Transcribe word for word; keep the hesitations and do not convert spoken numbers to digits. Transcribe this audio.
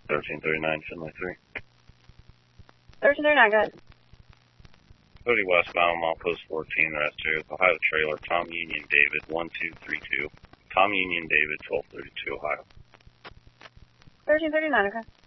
thirteen thirty-nine, Finley three. thirteen thirty-nine, go ahead. Cody westbound, mile post fourteen, rest two. Ohio trailer, Tom Union David, one two three two. Tom Union David, twelve thirty-two, Ohio. thirteen thirty-nine, okay.